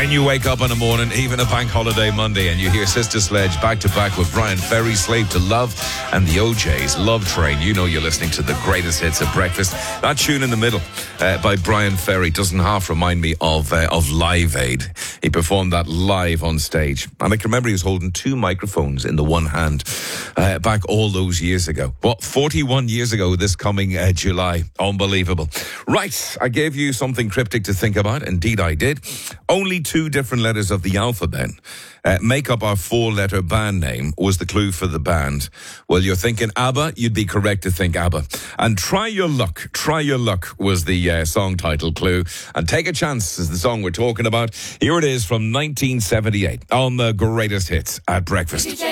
When you wake up in the morning, even a bank holiday Monday, and you hear Sister Sledge back to back with Brian Ferry, Slave to Love, and the OJ's Love Train, you know you're listening to the greatest hits at breakfast. That tune in the middle by Brian Ferry doesn't half remind me of Live Aid. He performed that live on stage, and I can remember he was holding two microphones in the one hand back all those years ago. 41 years ago this coming July. Unbelievable. Right, I gave you something cryptic to think about. Indeed I did. Only two different letters of the alphabet make up our four-letter band name was the clue for the band. Well, you're thinking ABBA, you'd be correct to think ABBA. And Try Your Luck was the song title clue. And Take a Chance is the song we're talking about. Here it is from 1978 on the greatest hits at breakfast.